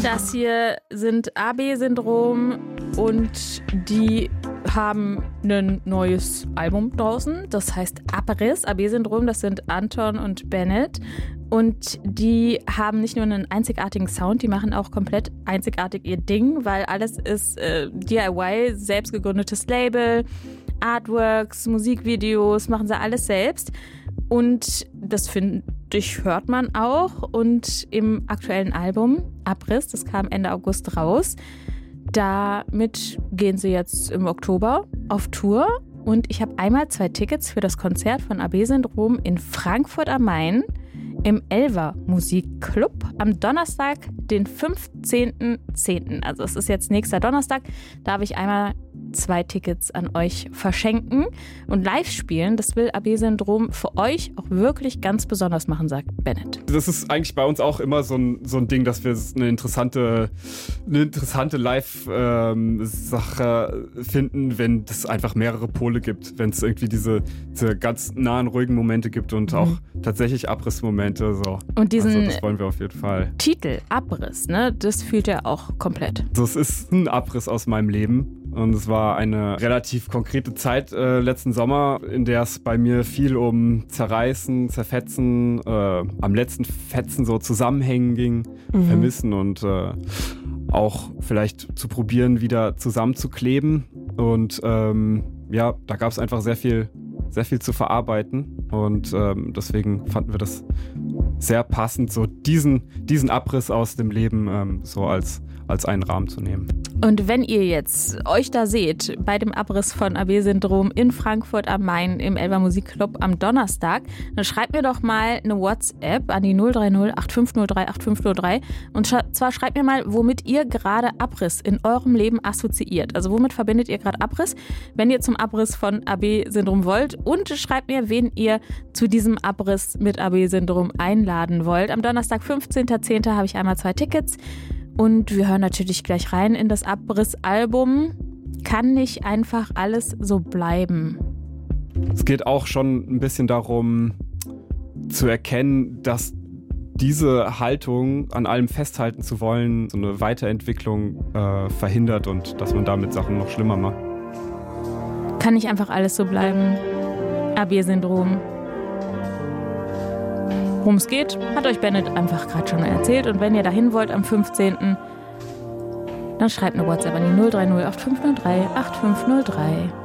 Das hier sind AB-Syndrom und die haben ein neues Album draußen. Das heißt Abriss. AB-Syndrom, das sind Anton und Bennett. Und die haben nicht nur einen einzigartigen Sound, die machen auch komplett einzigartig ihr Ding, weil alles ist DIY, selbst gegründetes Label, Artworks, Musikvideos, machen sie alles selbst. Und das finde ich, hört man auch. Und im aktuellen Album Abriss, das kam Ende August raus, damit gehen sie jetzt im Oktober auf Tour. Und ich habe einmal 2 Tickets für das Konzert von AB-Syndrom in Frankfurt am Main im Elver Musikclub am Donnerstag, den 15.10. Also es ist jetzt nächster Donnerstag. Da habe ich einmal 2 Tickets an euch verschenken und live spielen. Das will AB-Syndrom für euch auch wirklich ganz besonders machen, sagt Bennett. Das ist eigentlich bei uns auch immer so ein Ding, dass wir eine interessante Live-Sache finden, wenn es einfach mehrere Pole gibt, wenn es irgendwie diese ganz nahen, ruhigen Momente gibt und auch tatsächlich Abrissmomente. So. Und diesen das wollen wir auf jeden Fall. Titel Abriss, ne, das fühlt er auch komplett. Das ist ein Abriss aus meinem Leben. Und es war eine relativ konkrete Zeit letzten Sommer, in der es bei mir viel um Zerreißen, Zerfetzen, am letzten Fetzen so zusammenhängen ging, vermissen und auch vielleicht zu probieren, wieder zusammenzukleben. Und da gab es einfach sehr viel zu verarbeiten. Und deswegen fanden wir das sehr passend, so diesen Abriss aus dem Leben so als einen Rahmen zu nehmen. Und wenn ihr jetzt euch da seht, bei dem Abriss von AB-Syndrom in Frankfurt am Main im Elver Musikclub am Donnerstag, dann schreibt mir doch mal eine WhatsApp an die 030 8503 8503 und zwar schreibt mir mal, womit ihr gerade Abriss in eurem Leben assoziiert. Also womit verbindet ihr gerade Abriss, wenn ihr zum Abriss von AB-Syndrom wollt, und schreibt mir, wen ihr zu diesem Abriss mit AB-Syndrom einladen wollt. Am Donnerstag, 15.10. habe ich einmal 2 Tickets. Und wir hören natürlich gleich rein in das Abriss-Album. Kann nicht einfach alles so bleiben. Es geht auch schon ein bisschen darum, zu erkennen, dass diese Haltung, an allem festhalten zu wollen, so eine Weiterentwicklung verhindert und dass man damit Sachen noch schlimmer macht. Kann nicht einfach alles so bleiben. AB-Syndrom. Worum es geht, hat euch Bennett einfach gerade schon erzählt. Und wenn ihr dahin wollt am 15., dann schreibt eine WhatsApp an die 030 8503 8503.